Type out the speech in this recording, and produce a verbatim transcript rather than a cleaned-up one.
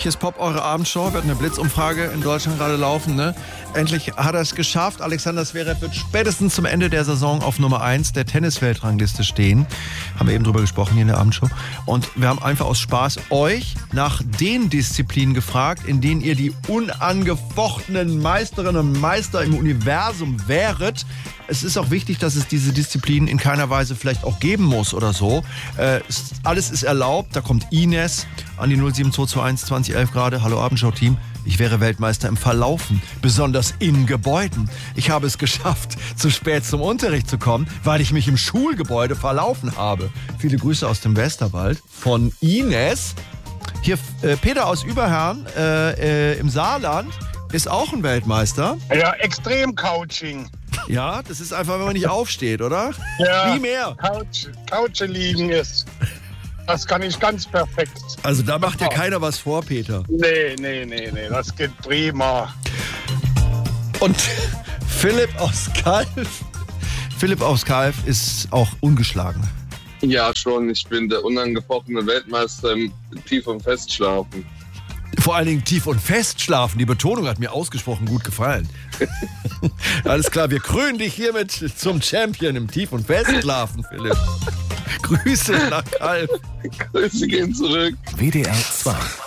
hier ist Pop, eure Abendshow. Wir hatten eine Blitzumfrage in Deutschland gerade laufen. Ne? Endlich hat er es geschafft. Alexander Zverev wird spätestens zum Ende der Saison auf Nummer eins der Tennisweltrangliste stehen. Haben wir eben drüber gesprochen hier in der Abendshow. Und wir haben einfach aus Spaß euch nach den Disziplinen gefragt, in denen ihr die unangefochtenen Meisterinnen und Meister im Universum wäret. Es ist auch wichtig, dass es diese Disziplinen in keiner Weise vielleicht auch geben muss oder so. Äh, es, alles ist erlaubt. Da kommt Ines an die null sieben zwei zwei eins zwanzig elf gerade. Hallo Abendshow-Team. Ich wäre Weltmeister im Verlaufen, besonders in Gebäuden. Ich habe es geschafft, zu spät zum Unterricht zu kommen, weil ich mich im Schulgebäude verlaufen habe. Viele Grüße aus dem Westerwald von Ines. Hier äh, Peter aus Überherrn äh, äh, im Saarland ist auch ein Weltmeister. Ja, Extrem-Couching. Ja, das ist einfach, wenn man nicht aufsteht, oder? Ja, Wie mehr? Couch, Couch liegen ist. Das kann ich ganz perfekt. Also da macht ja keiner was vor, Peter. Nee, nee, nee, nee, das geht prima. Und Philipp aus Kalf. Philipp aus Kalf ist auch ungeschlagen. Ja, schon. Ich bin der unangefochtene Weltmeister im Tief- und Festschlafen. Vor allen Dingen tief und fest schlafen. Die Betonung hat mir ausgesprochen gut gefallen. Alles klar, wir krönen dich hiermit zum Champion im Tief- und Festschlafen, Philipp. Grüße nach Kalf. Grüße gehen zurück. W D R zwei